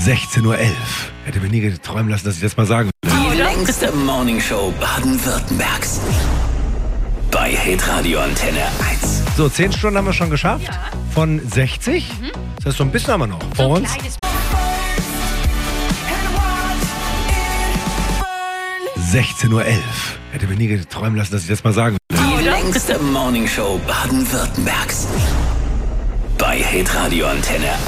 16:11 Uhr. Hätte mir nie träumen lassen, dass ich das mal sagen würde. Die längste Morningshow Baden-Württembergs. Bei Hitradio Antenne 1. So, 10 Stunden haben wir schon geschafft. Ja. Von 60. Das heißt, so ein bisschen haben wir noch vor uns. Kleines 16:11 Uhr. Hätte mir nie träumen lassen, dass ich das mal sagen würde. Die längste Morningshow Baden-Württembergs. Bei Hitradio Antenne 1.